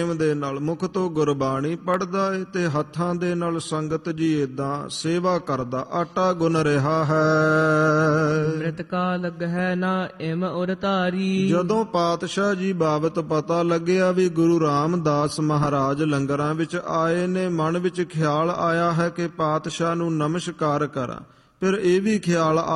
ਦੇ ਨਾਲ ਮੁਖ ਤੋਂ ਗੁਰਬਾਣੀ ਪੜਦਾ ਏ ਤੇ ਹੱਥਾਂ ਦੇ ਨਾਲ ਸੰਗਤ ਜੀ ਏਦਾਂ ਸੇਵਾ ਕਰਦਾ ਆਟਾ ਗੁੰਨ ਰਿਹਾ ਹੈ। ਅੰਮ੍ਰਿਤ ਕਾ ਲੱਗਹਿ ਨਾ ਇਮ ਉਰ ਧਾਰੀ। ਜਦੋਂ ਪਾਤਸ਼ਾਹ ਜੀ ਬਾਬਤ ਪਤਾ ਲੱਗਿਆ ਵੀ ਗੁਰੂ ਰਾਮਦਾਸ ਮਹਾਰਾਜ ਲੰਗਰਾਂ ਵਿੱਚ ਆਏ ਨੇ, ਮਨ ਵਿੱਚ ਖਿਆਲ ਆਇਆ ਹੈ ਕਿ ਪਾਤਸ਼ਾਹ ਨੂੰ ਨਮਸਕਾਰ ਕਰਾਂ। ਫਿਰ ਇਹ ਵੀ ਖਿਆਲ